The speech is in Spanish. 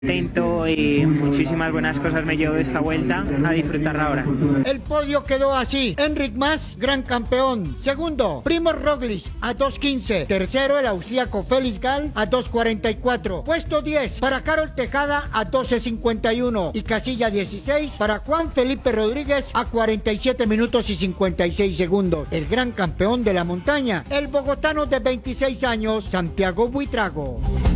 Contento y muchísimas buenas cosas me llevo de esta vuelta, a disfrutarla ahora. El podio quedó así: Enric Mas, gran campeón. Segundo, Primož Roglič a 2:15. Tercero, el austríaco Felix Gall a 2:44. Puesto 10 para Carol Tejada a 12:51. Y casilla 16 para Juan Felipe Rodríguez a 47 minutos y 56 segundos. El gran campeón de la montaña, el bogotano de 26 años, Santiago Buitrago.